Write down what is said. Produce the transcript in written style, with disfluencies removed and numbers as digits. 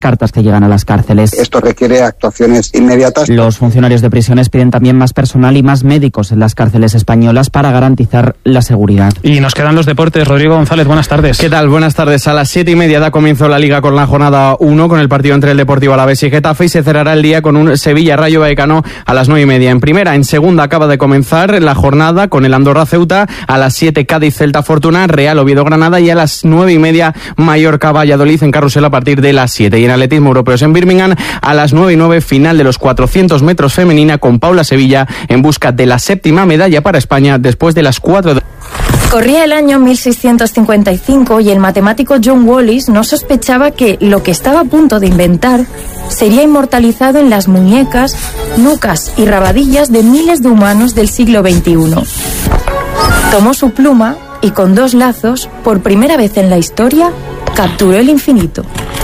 cartas que llegan a las cárceles. Esto requiere actuaciones inmediatas. Los funcionarios de prisiones piden también más personal y más médicos en las cárceles españolas para garantizar la seguridad. Y nos quedan los deportes. Rodrigo González, buenas tardes. ¿Qué tal? Buenas tardes. A las 7:30 da comienzo la Liga con la jornada 1, con el partido entre el Deportivo Alavés y Getafe, y se cerrará el día con un Sevilla-Rayo Vallecano a las 9:30. En primera, en segunda acaba de comenzar la jornada con el Andorra-Ceuta, a las 7 Cádiz-Celta-Fortuna, Real Oviedo-Granada, y a las 9:30 Mallorca-Valladolid en carrusel a partir de las 7. Y en atletismo europeos en Birmingham, a las 9:09 final de los 400 metros femenina con Paula Sevilla en busca de la 7ª medalla para España después de las 4 de... Corría el año 1655 y el matemático John Wallis no sospechaba que lo que estaba a punto de inventar sería inmortalizado en las muñecas, nucas y rabadillas de miles de humanos del siglo XXI. Tomó su pluma y con 2 lazos, por primera vez en la historia, capturó el infinito.